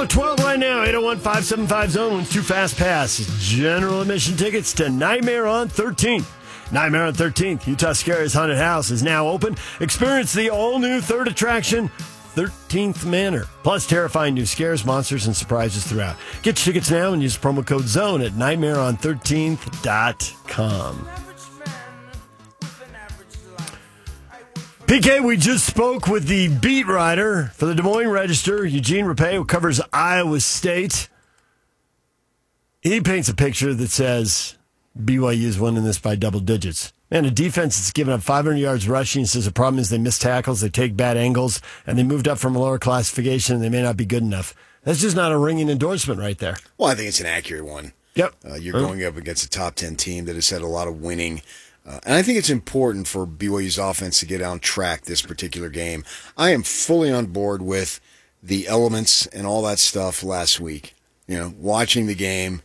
$1.12 right now. 801-575-ZONE wins 2 Fast Pass. General admission tickets to Nightmare on 13th. Nightmare on 13th, Utah's Scariest Haunted House is now open. Experience the all-new third attraction, 13th Manor. Plus terrifying new scares, monsters, and surprises throughout. Get your tickets now and use promo code ZONE at nightmareon13th.com. PK, we just spoke with the beat writer for the Des Moines Register, Eugene Rapay, who covers Iowa State. He paints a picture that says BYU's winning this by double digits. Man, a defense that's given up 500 yards rushing says the problem is they miss tackles, they take bad angles, and they moved up from a lower classification, and they may not be good enough. That's just not a ringing endorsement right there. Well, I think it's an accurate one. Yep. You're going up against a top 10 team that has had a lot of winning. And I think it's important for BYU's offense to get on track this particular game. I am fully on board with the elements and all that stuff last week. You know, watching the game,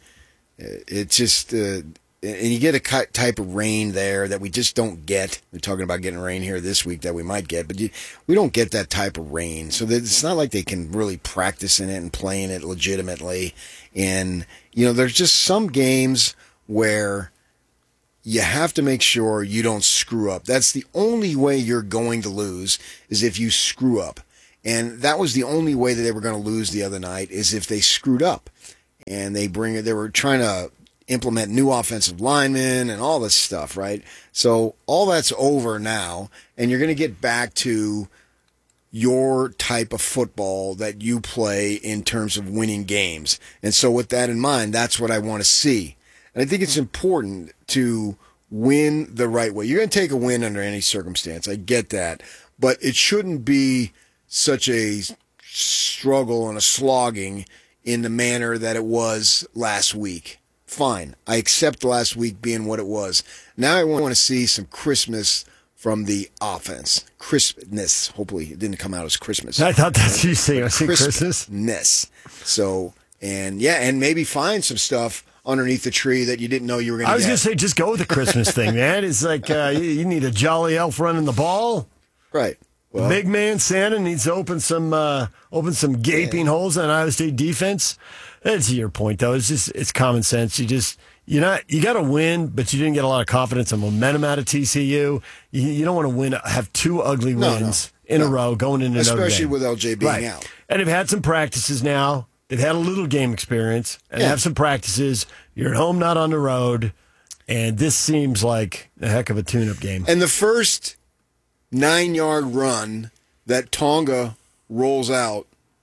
it just, and you get a type of rain there that we just don't get. We're talking about getting rain here this week that we might get, but we don't get that type of rain. So it's not like they can really practice in it and play in it legitimately. And, you know, there's just some games where you have to make sure you don't screw up. That's the only way you're going to lose is if you screw up. And that was the only way that they were going to lose the other night is if they screwed up. And they were trying to implement new offensive linemen and all this stuff, right? So all that's over now, and you're going to get back to your type of football that you play in terms of winning games. And so with that in mind, that's what I want to see. And I think it's important to win the right way. You're going to take a win under any circumstance. I get that. But it shouldn't be such a struggle and a slogging in the manner that it was last week. Fine. I accept last week being what it was. Now I want to see some Christmas from the offense. Crispness. Hopefully it didn't come out as Christmas. I thought that's what you say. I see Christmas. Crispness. So, and maybe find some stuff underneath the tree that you didn't know you were going to get. I was going to say, just go with the Christmas thing, man. It's like you need a jolly elf running the ball. Right. Well, the big man Santa needs to open some gaping holes on Iowa State defense. And to your point, though, it's common sense. You got to win, but you didn't get a lot of confidence and momentum out of TCU. You don't want to have 2 ugly wins in a row going into Notre Dame. Especially with LJ being out. And they've had some practices now. They've had a little game experience and have some practices. You're at home, not on the road. And this seems like a heck of a tune-up game. And the first 9-yard run that Tonga rolls out,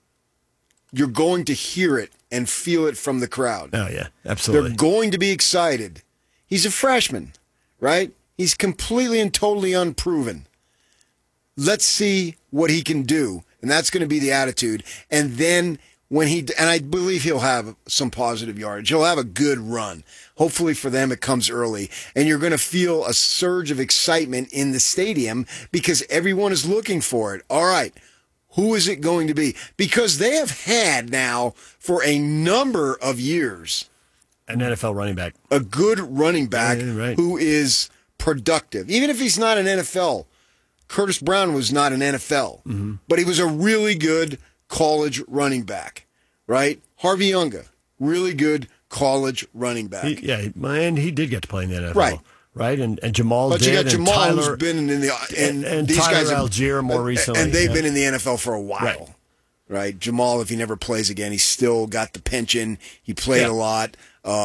you're going to hear it and feel it from the crowd. Oh, yeah, absolutely. They're going to be excited. He's a freshman, right? He's completely and totally unproven. Let's see what he can do. And that's going to be the attitude. And then and I believe he'll have some positive yardage. He'll have a good run. Hopefully for them it comes early. And you're going to feel a surge of excitement in the stadium because everyone is looking for it. All right, who is it going to be? Because they have had now for a number of years an NFL running back. A good running back who is productive. Even if he's not an NFL. Curtis Brown was not an NFL. But he was a really good college running back, right? Harvey Younga, really good college running back. And he did get to play in the NFL. Right? And Jamal but did. But you got Jamal Tyler, who's been in the... And these Tyler guys Algier more recently. And they've been in the NFL for a while. Right? Jamal, if he never plays again, he's still got the pension. He played a lot.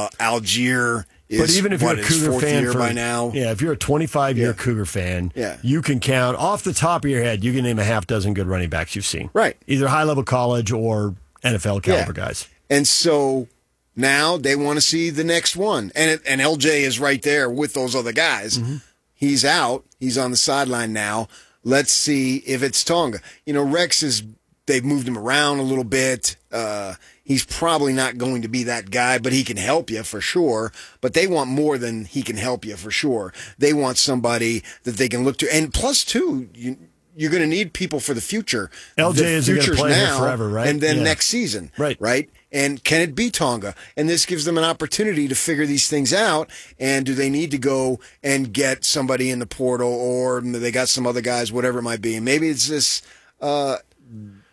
Algier is, even if you're a Cougar fan by now. Yeah, if you're a 25-year Cougar fan, you can count, off the top of your head, you can name a half dozen good running backs you've seen. Right. Either high-level college or NFL caliber guys. And so now they want to see the next one. And LJ is right there with those other guys. He's out. He's on the sideline now. Let's see if it's Tonga. You know, they've moved him around a little bit. He's probably not going to be that guy, but he can help you for sure. But they want more than he can help you for sure. They want somebody that they can look to. And plus, too, you're going to need people for the future. LJ is going to play here forever, right? And then next season. Right. And can it be Tonga? And this gives them an opportunity to figure these things out. And do they need to go and get somebody in the portal, or they got some other guys, whatever it might be? And maybe it's this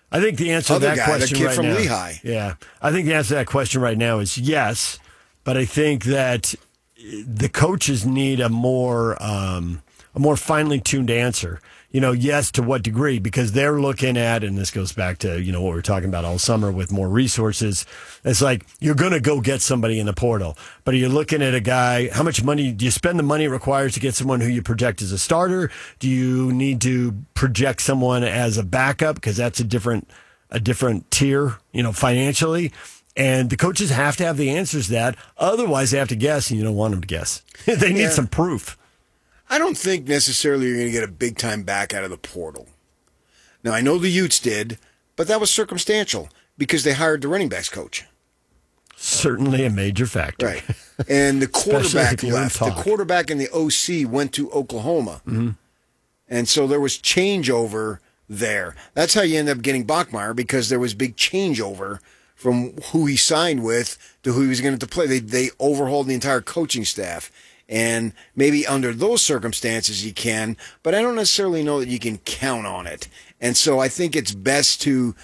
I think the answer to Other that guy, question the kid right from now, Lehigh. Yeah, I think the answer to that question right now is yes, but I think that the coaches need a more finely tuned answer. Yes, to what degree? Because they're looking at, and this goes back to what we were talking about all summer with more resources. It's like you're going to go get somebody in the portal, but you're looking at a guy. How much money do you spend? The money it requires to get someone who you project as a starter. Do you need to project someone as a backup because that's a different tier, financially? And the coaches have to have the answers to that. Otherwise, they have to guess, and you don't want them to guess. They need some proof. I don't think necessarily you're going to get a big-time back out of the portal. Now, I know the Utes did, but that was circumstantial because they hired the running backs coach. Certainly a major factor. Right. And the quarterback if you're in left. The talk. quarterback and the OC went to Oklahoma. Mm-hmm. And so there was changeover there. That's how you end up getting Bachmeier, because there was big changeover from who he signed with to who he was going to play. They overhauled the entire coaching staff. And maybe under those circumstances you can, but I don't necessarily know that you can count on it. And so I still think it's best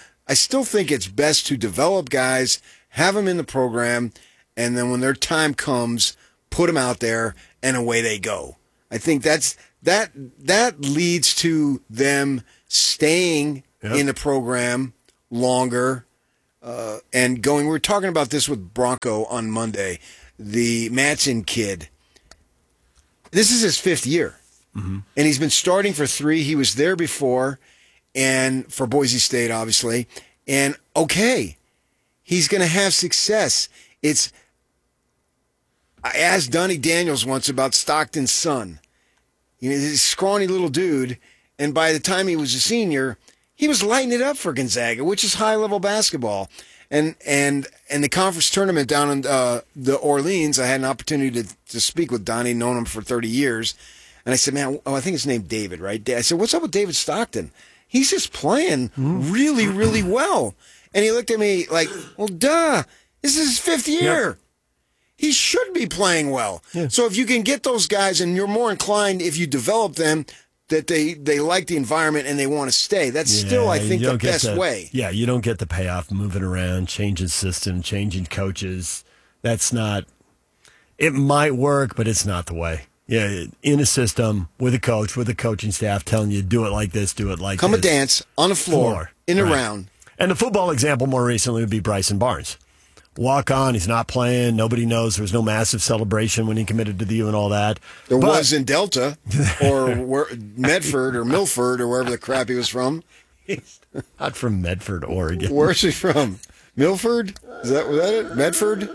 to develop guys, have them in the program, and then when their time comes, put them out there, and away they go. I think that leads to them staying in the program longer and going. We were talking about this with Bronco on Monday, the Matson kid. This is his 5th year, and he's been starting for 3. He was there before, and for Boise State, obviously. And okay, he's going to have success. I asked Donnie Daniels once about Stockton's son. He's a scrawny little dude, and by the time he was a senior, he was lighting it up for Gonzaga, which is high-level basketball. And the conference tournament down in the Orleans, I had an opportunity to speak with Donnie, known him for 30 years. And I said, man, I think his name David, right? I said, what's up with David Stockton? He's just playing really, really well. And he looked at me like, well, duh, this is his 5th year. Yep. He should be playing well. Yeah. So if you can get those guys, and you're more inclined, if you develop them, that they like the environment and they want to stay. That's still, I think, the best way. Yeah, you don't get the payoff moving around, changing system, changing coaches. That's not – it might work, but it's not the way. Yeah, in a system, with a coach, with a coaching staff telling you, do it like this, do it like this. Come a dance, on the floor. In a round. And the football example more recently would be Bryson Barnes. Walk on, he's not playing. Nobody knows. There was no massive celebration when he committed to the U and all that. There was in Delta or Medford or Milford or wherever the crap he was from. He's not from Medford, Oregon. Where's he from? Milford? Was that it? Medford?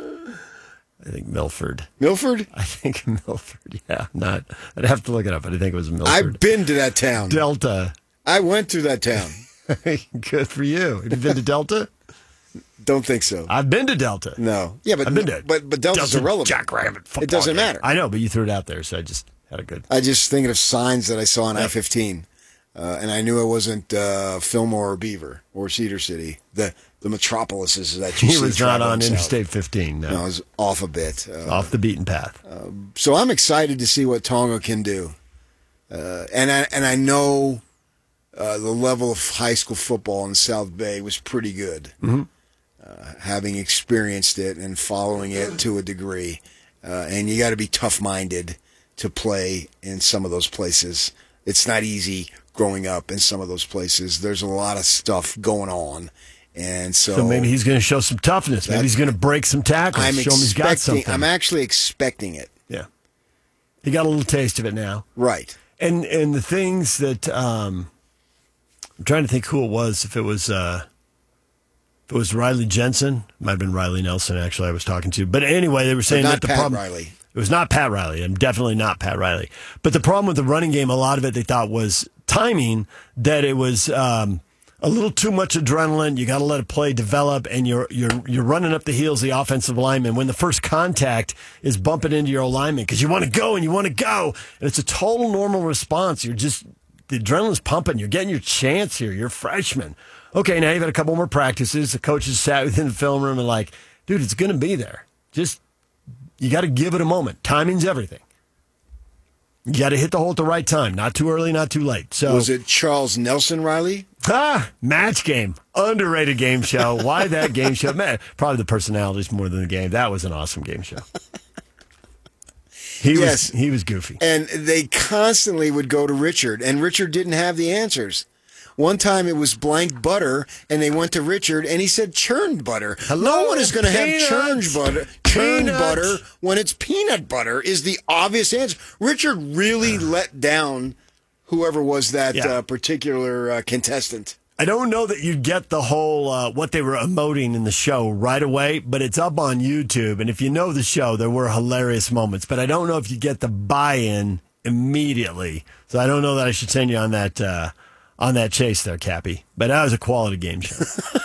I think Milford. Milford? I think Milford, yeah. I'd have to look it up, but I think it was Milford. I've been to that town. Delta. I went through that town. Good for you. Have you been to Delta? Don't think so. I've been to Delta. No. Yeah, but I've been to but Delta's irrelevant. Jackrabbit football. It doesn't game. matter. I know, but you threw it out there, so I just had a good. I just thinking of signs that I saw on I-15, and I knew it wasn't Fillmore or Beaver or Cedar City. The metropolises that you see. He was not on south. Interstate 15. No, it was off a bit. Off the beaten path. So I'm excited to see what Tonga can do, and I know the level of high school football in South Bay was pretty good. Mm-hmm. Having experienced it and following it to a degree. And you got to be tough-minded to play in some of those places. It's not easy growing up in some of those places. There's a lot of stuff going on. And so maybe he's going to show some toughness. Maybe he's going to break some tackles. Show him he's got something. I'm actually expecting it. Yeah. He got a little taste of it now. Right. And the things that I'm trying to think who it was, if it was Riley Jensen. It might have been Riley Nelson, actually, I was talking to. But anyway, they were saying that the problem. Riley. It was not Pat Riley. I'm definitely not Pat Riley. But the problem with the running game, a lot of it they thought was timing, that it was a little too much adrenaline. You got to let it play develop, and you're running up the heels of the offensive lineman when the first contact is bumping into your alignment because you want to go and you want to go. And it's a total normal response. The adrenaline's pumping. You're getting your chance here. You're a freshman. Okay, now you've had a couple more practices. The coaches sat within the film room and like, dude, it's going to be there. You got to give it a moment. Timing's everything. You got to hit the hole at the right time. Not too early, not too late. So Was it Charles Nelson Riley? Match Game. Underrated game show. Why that game show? Man, probably the personalities more than the game. That was an awesome game show. He was goofy. And they constantly would go to Richard, and Richard didn't have the answers. One time it was blank butter, and they went to Richard, and he said churned butter. Hello, no one is going to have churned butter. Churned Peanuts. butter when it's peanut butter is the obvious answer. Richard really let down whoever was that particular contestant. I don't know that you'd get the whole what they were emoting in the show right away, but it's up on YouTube. And if you know the show, there were hilarious moments. But I don't know if you get the buy-in immediately. So I don't know that I should send you on that chase there, Cappy. But that was a quality game show.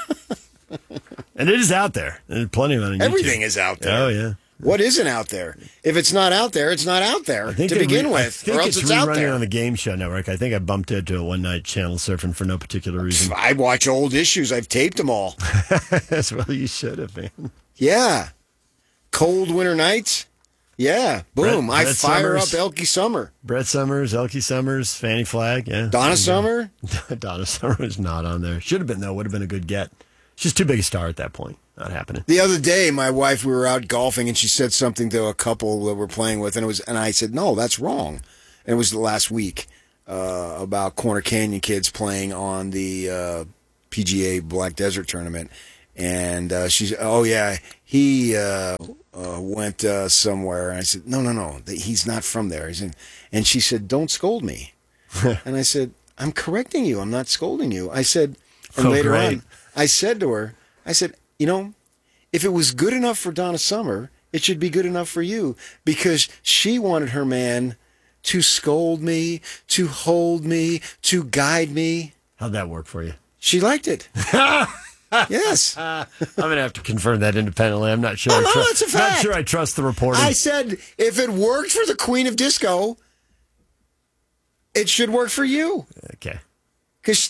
And it is out there. There's plenty of it on YouTube. Everything is out there. Oh, yeah. What isn't out there? If it's not out there, it's not out there to begin with, or else it's out running there. on the Game Show Network. I think I bumped into it one night channel surfing for no particular reason. I watch old issues. I've taped them all. That's well, you should have, man. Yeah. Cold winter nights. Yeah. Boom. Brett I fire Summers. up Elkie Summer. Brett Summers, Elkie Summers, Fanny Flagg, yeah. Donna Summer. Donna Summer was not on there. Should have been, though. Would have been a good get. She's too big a star at that point. Not happening. The other day, my wife, we were out golfing, and she said something to a couple that we're playing with, and I said, no, that's wrong. And it was last week about Corner Canyon kids playing on the PGA Black Desert tournament. And she said, oh, yeah, he went somewhere. And I said, no, he's not from there. And she said, don't scold me. And I said, I'm correcting you. I'm not scolding you. I said, and later on, I said to her, I said, you know, if it was good enough for Donna Summer, it should be good enough for you, because she wanted her man to scold me, to hold me, to guide me. How'd that work for you? She liked it. Yes. I'm going to have to confirm that independently. I'm not sure. It's a fact. Not sure I trust the reporting. I said, if it worked for the Queen of Disco, it should work for you. Okay. Because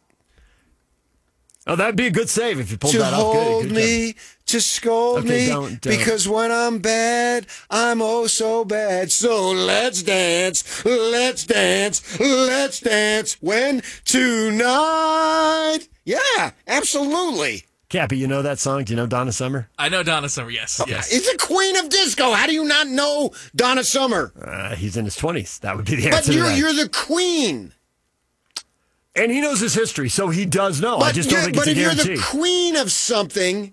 Oh, that'd be a good save if you pulled to that off. hold Good me, to scold Okay, me, don't. because when I'm bad, I'm oh so bad. So let's dance, let's dance, let's dance. When tonight? Yeah, absolutely. Cappy, you know that song? Do you know Donna Summer? I know Donna Summer, yes. Yes. It's the Queen of Disco. How do you not know Donna Summer? He's in his 20s. That would be the But answer to that. you're the queen. And he knows his history, so he does know. I just don't think it's a if you're guarantee. the queen of something,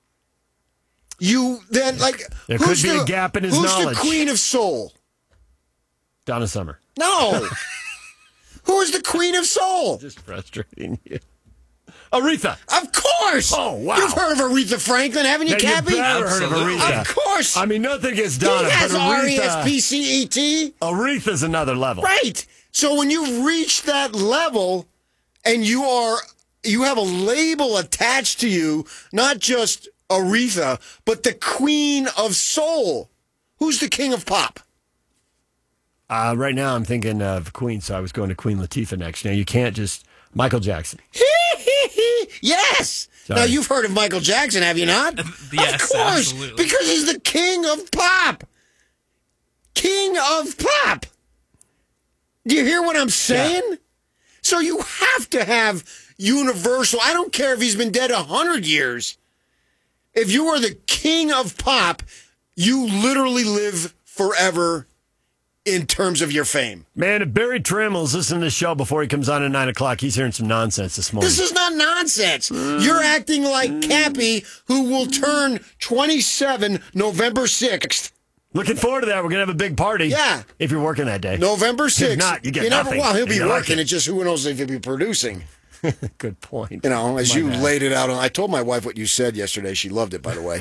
you then like There who's could be the, a gap in his who's knowledge. the queen of soul? Donna Summer. No. Who is the queen of soul? Just frustrating you. Aretha. Of course. Oh, wow. You've heard of Aretha Franklin, haven't you, Now, Cappy? you've never heard of Absolutely. Aretha. Of course. I mean, nothing against Donna, he has but Aretha. R-E-S-P-C-E-T. Aretha's another level. Right. So when you reach that level and you have a label attached to you, not just Aretha, but the queen of soul. Who's the king of pop? Right now, I'm thinking of Queen, so I was going to Queen Latifah next. Now, you can't just... Michael Jackson. Yes. Sorry. Now, you've heard of Michael Jackson, have you not? Yes, of course. absolutely. Because he's the king of pop. King of pop. Do you hear what I'm saying? Yeah. So you have to have universal. I don't care if he's been dead 100 years. If you are the king of pop, you literally live forever in terms of your fame. Man, if Barry Trimmel's listening to the show before he comes on at 9 o'clock, he's hearing some nonsense this morning. This is not nonsense. You're acting like Cappy, who will turn 27 November 6th. Looking forward to that. We're going to have a big party. Yeah. If you're working that day. November 6th. If not, you get nothing. Well, he'll be You like working. it. It's just who knows if he'll be producing. Good point. You know, as My you bad. laid it out. I told my wife what you said yesterday. She loved it, by the way.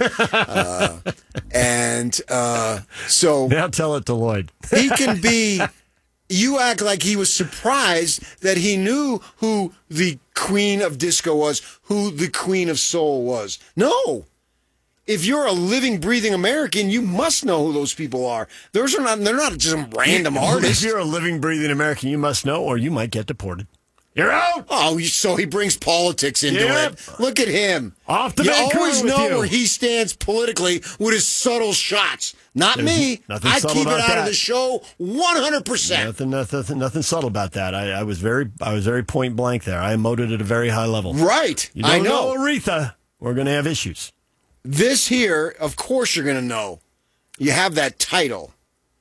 So Now tell it to Lloyd. he can be. You act like he was surprised that he knew who the queen of disco was, who the queen of soul was. No. If you're a living, breathing American, you must know who those people are. They're not just some random If artists. you're a living, breathing American, you must know, or you might get deported. You're out. Oh, so he brings politics into it. Look at him. Off the You Vancouver always with know you. where he stands politically with his subtle shots. Not me. nothing I subtle keep it about out that. of the show 100%. Nothing subtle about that. I was very point blank there. I emoted at a very high level. Right. You don't I know. Aretha, we're going to have issues. This here, of course you're going to know. You have that title.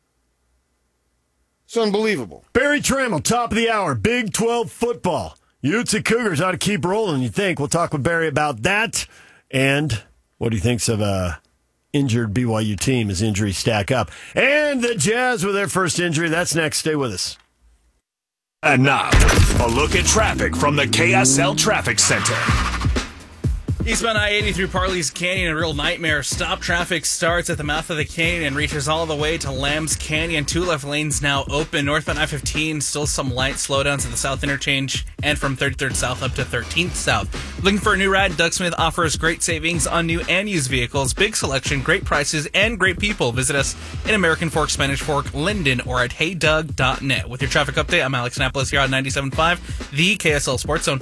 It's unbelievable. Barry Trammell, top of the hour, Big 12 football. Utes and Cougars ought to keep rolling, you think. We'll talk with Barry about that and what he thinks of a injured BYU team as injuries stack up. And the Jazz with their first injury. That's next. Stay with us. And now, a look at traffic from the KSL Traffic Center. Eastbound I-80 through Parley's Canyon, a real nightmare. Stop traffic starts at the mouth of the canyon and reaches all the way to Lambs Canyon. 2 left lanes now open. Northbound I-15, still some light slowdowns at the South Interchange and from 33rd South up to 13th South. Looking for a new ride? Doug Smith offers great savings on new and used vehicles, big selection, great prices, and great people. Visit us in American Fork, Spanish Fork, Linden, or at heydoug.net. With your traffic update, I'm Alex Annapolis here on 97.5, the KSL Sports Zone.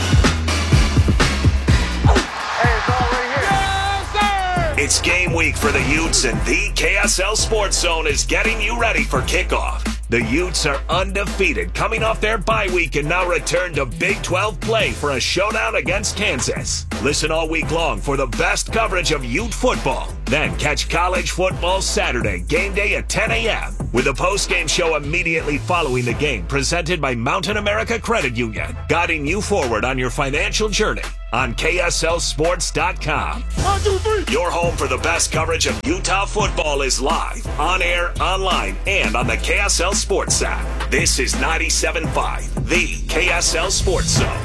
It's game week for the Utes, and the KSL Sports Zone is getting you ready for kickoff. The Utes are undefeated, coming off their bye week and now return to Big 12 play for a showdown against Kansas. Listen all week long for the best coverage of Ute football. Then catch college football Saturday, game day at 10 a.m. with a post-game show immediately following the game, presented by Mountain America Credit Union, guiding you forward on your financial journey on KSLSports.com. Your home for the best coverage of Utah football is live, on air, online, and on the KSL Sports app. This is 97.5, the KSL Sports Zone.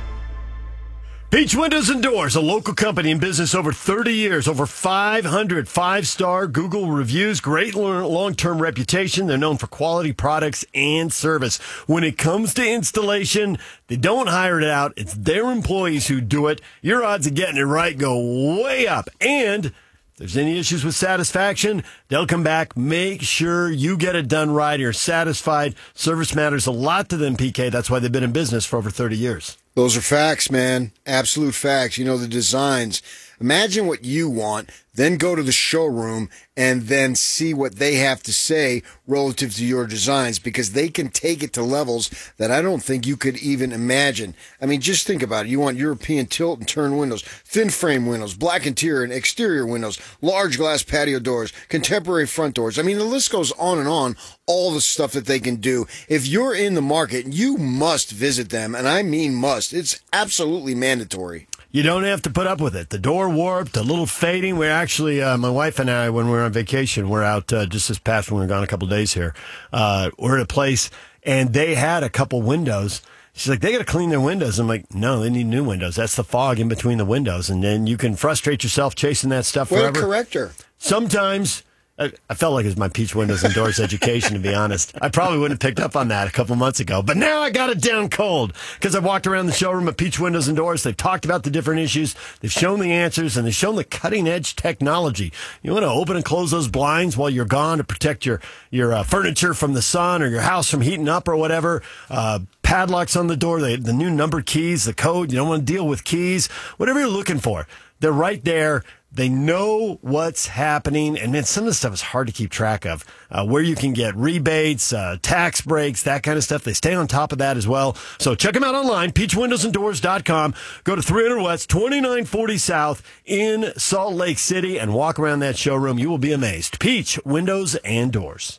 Peach Windows and Doors, a local company in business over 30 years, over 500 five-star Google reviews, great long-term reputation. They're known for quality products and service. When it comes to installation, they don't hire it out. It's their employees who do it. Your odds of getting it right go way up. And if there's any issues with satisfaction, they'll come back, make sure you get it done right. You're satisfied. Service matters a lot to them, PK. That's why they've been in business for over 30 years. Those are facts, man. Absolute facts. You know, the designs. Imagine what you want, then go to the showroom and then see what they have to say relative to your designs, because they can take it to levels that I don't think you could even imagine. I mean, just think about it. You want European tilt and turn windows, thin frame windows, black interior and exterior windows, large glass patio doors, contemporary front doors. I mean, the list goes on and on, all the stuff that they can do. If you're in the market, you must visit them, and I mean must. It's absolutely mandatory. You don't have to put up with it. The door warped, a little fading. We're actually, my wife and I, when we were on vacation, we're out just this past when we were gone a couple of days here. We're at a place, and they had a couple windows. She's like, they got to clean their windows. I'm like, no, they need new windows. That's the fog in between the windows. And then you can frustrate yourself chasing that stuff forever. What a corrector. Sometimes... I felt like it was my Peach Windows and Doors education, to be honest. I probably wouldn't have picked up on that a couple months ago. But now I got it down cold because I walked around the showroom at Peach Windows and Doors. They've talked about the different issues. They've shown the answers, and they've shown the cutting-edge technology. You want to open and close those blinds while you're gone to protect your furniture from the sun or your house from heating up or whatever. Padlocks on the door, the new numbered keys, the code. You don't want to deal with keys. Whatever you're looking for, they're right there. They know what's happening, and then some of the stuff is hard to keep track of. Where you can get rebates, tax breaks, that kind of stuff. They stay on top of that as well. So check them out online, peachwindowsanddoors.com. Go to 300 West, 2940 South in Salt Lake City, and walk around that showroom. You will be amazed. Peach Windows and Doors.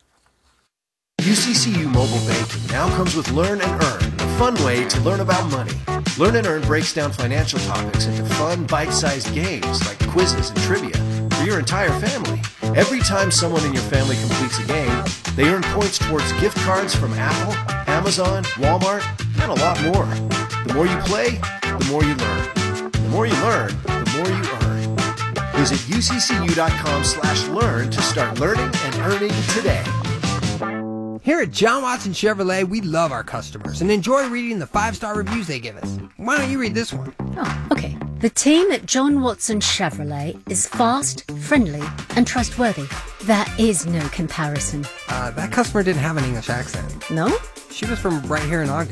UCCU Mobile Banking now comes with Learn and Earn, a fun way to learn about money. Learn and Earn breaks down financial topics into fun, bite-sized games like quizzes and trivia for your entire family. Every time someone in your family completes a game, they earn points towards gift cards from Apple, Amazon, Walmart, and a lot more. The more you play, the more you learn. The more you learn, the more you earn. Visit uccu.com/learn to start learning and earning today. Here at John Watson Chevrolet, we love our customers and enjoy reading the 5-star reviews they give us. Why don't you read this one? Oh, okay. The team at John Watson Chevrolet is fast, friendly, and trustworthy. There is no comparison. That customer didn't have an English accent. No? She was from right here in Ogden. So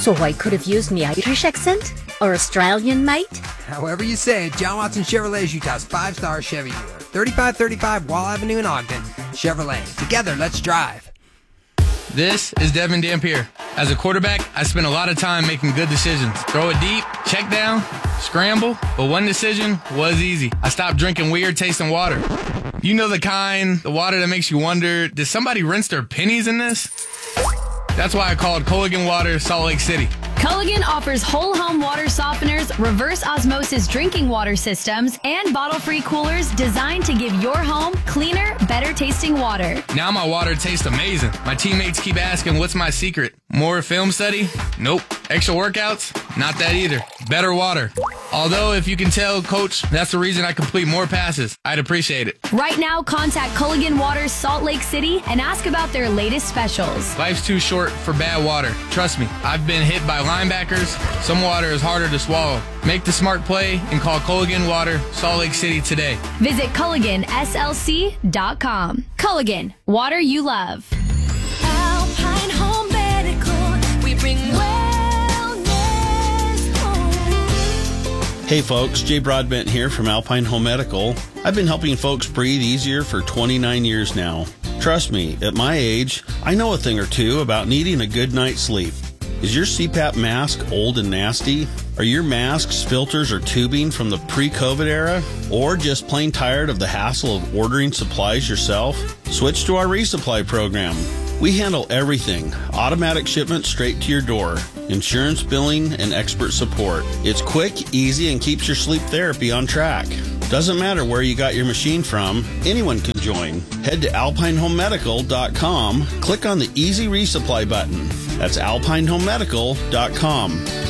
So I could have used my Irish accent? Or Australian, mate? However you say it, John Watson Chevrolet is Utah's 5-star Chevy dealer. 3535 Wall Avenue in Ogden. Chevrolet. Together, let's drive. This is Devin Dampier. As a quarterback, I spent a lot of time making good decisions. Throw it deep, check down, scramble, but one decision was easy. I stopped drinking weird tasting water. You know the kind, the water that makes you wonder, did somebody rinse their pennies in this? That's why I called Culligan Water Salt Lake City. Culligan offers whole home water softeners, reverse osmosis drinking water systems, and bottle-free coolers designed to give your home cleaner, better tasting water. Now my water tastes amazing. My teammates keep asking, what's my secret? More film study? Nope. Extra workouts? Not that either. Better water. Although, if you can tell, Coach, that's the reason I complete more passes. I'd appreciate it. Right now, contact Culligan Water Salt Lake City and ask about their latest specials. Life's too short for bad water. Trust me, I've been hit by linebackers. Some water is harder to swallow. Make the smart play and call Culligan Water Salt Lake City today. Visit CulliganSLC.com. Culligan, water you love. Alpine Home Medical, we bring wellness home. Hey folks, Jay Broadbent here from Alpine Home Medical. I've been helping folks breathe easier for 29 years now. Trust me, at my age, I know a thing or two about needing a good night's sleep. Is your CPAP mask old and nasty? Are your masks, filters, or tubing from the pre-COVID era? Or just plain tired of the hassle of ordering supplies yourself? Switch to our resupply program. We handle everything. Automatic shipment straight to your door. Insurance billing and expert support. It's quick, easy, and keeps your sleep therapy on track. Doesn't matter where you got your machine from, anyone can join. Head to alpinehomemedical.com, click on the Easy Resupply button. That's alpinehomemedical.com.